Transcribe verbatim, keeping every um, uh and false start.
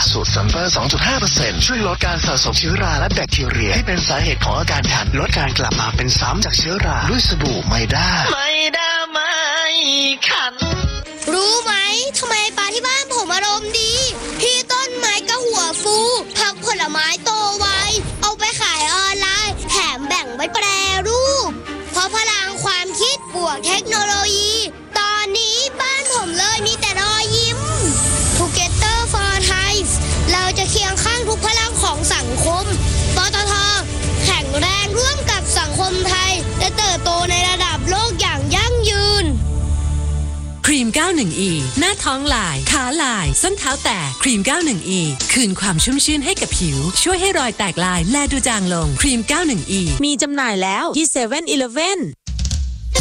สูตรซัมเฟอร์ สองจุดห้าเปอร์เซ็นต์ ช่วยลดการสะสมเชื้อราและแบคทีเรียที่เป็นสาเหตุของอาการคันลดการกลับมาเป็นซ้ำจากเชื้อราด้วยสบู่ไมด้าไมด้าไม่คันรู้ไหมทำไมปลาที่บ้านผมอารมณ์ดีพี่ต้นไม้ก็หัวฟูผักผลไม้โตไวเอาไปขายออนไลน์แถมแบ่งไว้แปรรูปเพราะพลังความคิดบวกเทคโนโลยีตอนนี้บ้านผมเลยมีแต่รอยยิ้ม Together for Thai เราจะเคียงข้างทุกพลังของสังคมปตท.แข็งแรงร่วมกับสังคมไทยจะเติบโตในระดับโลกอย่างยั่งยืนครีม เก้าสิบเอ็ด อี หน้าท้องลายขาลายส้นเท้าแตกครีม เก้าสิบเอ็ด อี คืนความชุ่มชื่นให้กับผิวช่วยให้รอยแตกลายแลดูจางลงครีม เก้าสิบเอ็ด อีมีจำหน่ายแล้วที่ เซเว่น อีเลฟเว่น